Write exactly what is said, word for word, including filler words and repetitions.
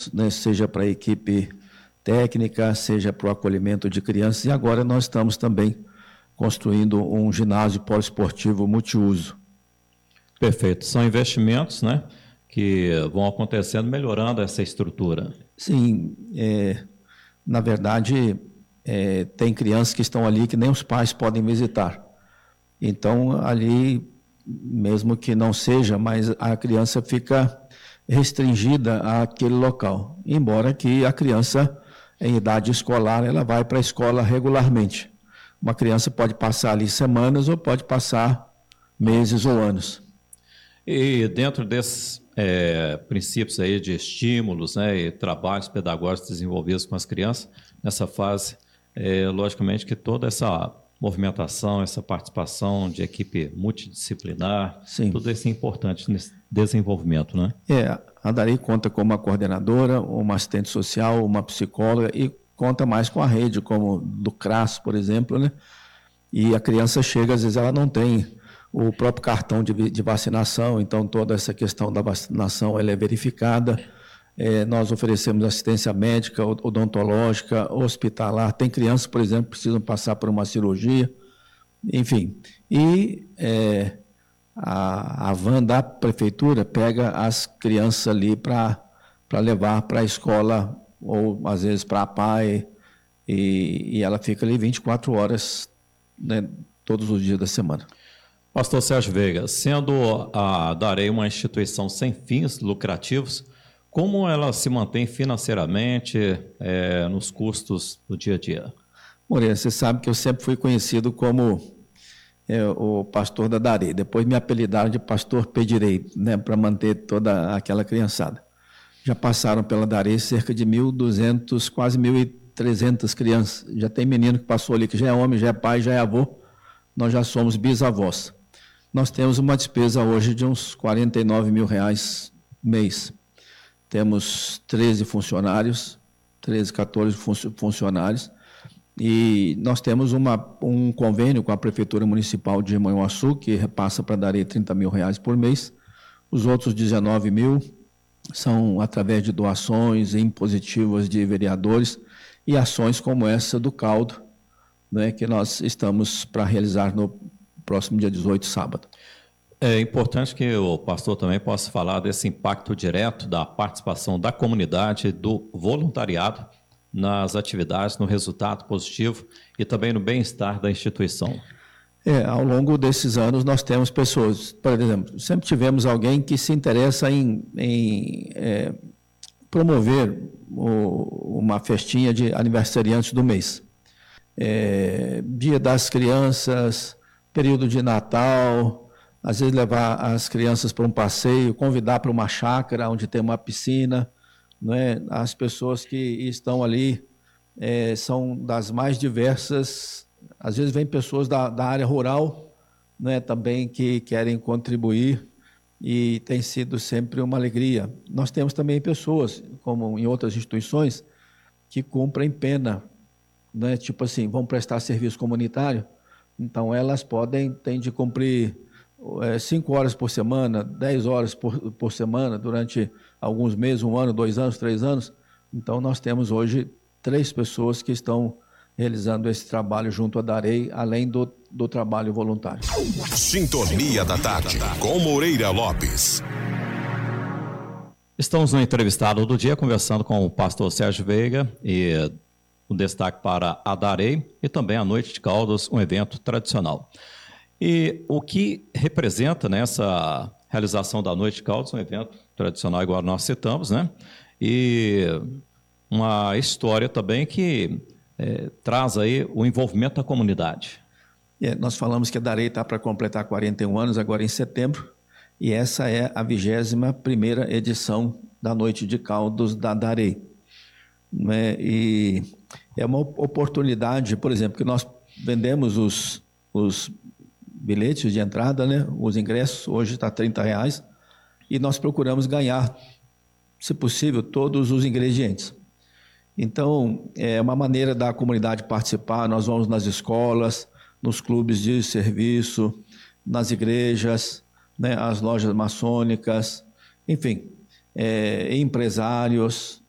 anos, né, seja para a equipe técnica, seja para o acolhimento de crianças, e agora nós estamos também construindo um ginásio poliesportivo multiuso. Perfeito. São investimentos, né, que vão acontecendo, melhorando essa estrutura. Sim, é, na verdade, é, tem crianças que estão ali que nem os pais podem visitar. Então, ali, mesmo que não seja, mas a criança fica restringida àquele local. Embora que a criança, em idade escolar, ela vai para a escola regularmente. Uma criança pode passar ali semanas ou pode passar meses ou anos. E dentro desses é, princípios aí de estímulos, né, e trabalhos pedagógicos desenvolvidos com as crianças, nessa fase, é, logicamente que toda essa movimentação, essa participação de equipe multidisciplinar, Sim. tudo isso é importante nesse desenvolvimento, né? É, a Darei conta com uma coordenadora, uma assistente social, uma psicóloga e conta mais com a rede, como do CRAS, por exemplo, né? E a criança chega, às vezes ela não tem o próprio cartão de, de vacinação, então toda essa questão da vacinação ela é verificada. É, nós oferecemos assistência médica, odontológica, hospitalar. Tem crianças, por exemplo, que precisam passar por uma cirurgia, enfim. E é, a, a van da prefeitura pega as crianças ali para levar para a escola, ou às vezes para a P A E, e, e ela fica ali vinte e quatro horas, né, todos os dias da semana. Pastor Sérgio Veiga, sendo a Darei uma instituição sem fins lucrativos, como ela se mantém financeiramente é, nos custos do dia a dia? Moreira, você sabe que eu sempre fui conhecido como é, o pastor da Darei. Depois me apelidaram de pastor Pedirei, né, para manter toda aquela criançada. Já passaram pela Darei cerca de mil e duzentas, quase mil e trezentas crianças. Já tem menino que passou ali que já é homem, já é pai, já é avô. Nós já somos bisavós. Nós temos uma despesa hoje de uns quarenta e nove mil reais mês. Temos treze funcionários, treze, quatorze funcionários, e nós temos uma, um convênio com a Prefeitura Municipal de Manhuaçu, que repassa para Darei trinta mil reais por mês. Os outros dezenove mil são através de doações impositivas de vereadores e ações como essa do caldo, né, que nós estamos para realizar no próximo dia dezoito, sábado. É importante que o pastor também possa falar desse impacto direto da participação da comunidade, do voluntariado nas atividades, no resultado positivo e também no bem-estar da instituição. É, ao longo desses anos nós temos pessoas, por exemplo, sempre tivemos alguém que se interessa em, em é, promover o, uma festinha de aniversariantes do mês. É, Dia das Crianças, período de Natal, às vezes levar as crianças para um passeio, convidar para uma chácara onde tem uma piscina, não é? As pessoas que estão ali é, são das mais diversas, às vezes vem pessoas da, da área rural, né, também que querem contribuir e tem sido sempre uma alegria. Nós temos também pessoas, como em outras instituições, que cumprem pena, né, tipo assim, vão prestar serviço comunitário, então elas podem, têm de cumprir é, cinco horas por semana, dez horas por, por semana, durante alguns meses, um ano, dois anos, três anos. Então nós temos hoje três pessoas que estão realizando esse trabalho junto à Darei, além do, do trabalho voluntário. Sintonia da Tarde, com Moreira Lopes. Estamos no entrevistado do dia, conversando com o pastor Sérgio Veiga e o destaque para a Darei e também a Noite de Caldos, um evento tradicional. E o que representa nessa realização da Noite de Caldos, um evento tradicional igual nós citamos, né? E uma história também que é, traz aí o envolvimento da comunidade. É, nós falamos que a Darei está para completar quarenta e um anos agora em setembro, e essa é a vigésima primeira edição da Noite de Caldos da Darei. Né? E é uma oportunidade, por exemplo, que nós vendemos os, os bilhetes de entrada, né? Os ingressos, hoje está trinta reais, e nós procuramos ganhar, se possível, todos os ingredientes. Então, é uma maneira da comunidade participar. Nós vamos nas escolas, nos clubes de serviço, nas igrejas, né, as lojas maçônicas, enfim, é, empresários,